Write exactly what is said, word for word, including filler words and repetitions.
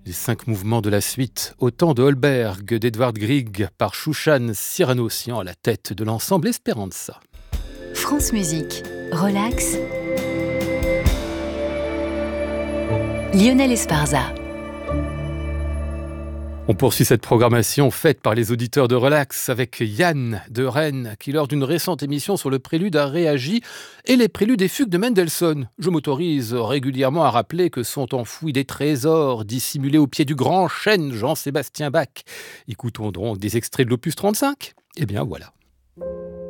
Les cinq mouvements de la suite, autant de Holberg d'Edvard Grieg par Shushan Siranossian à la tête de l'ensemble Esperanza. France Musique, relax. Lionel Esparza. On poursuit cette programmation faite par les auditeurs de Relax avec Yann de Rennes qui, lors d'une récente émission sur le prélude, a réagi et les préludes et fugues de Mendelssohn. Je m'autorise régulièrement à rappeler que sont enfouis des trésors dissimulés au pied du grand chêne Jean-Sébastien Bach. Écoutons donc des extraits de l'opus trente-cinq. Eh bien voilà.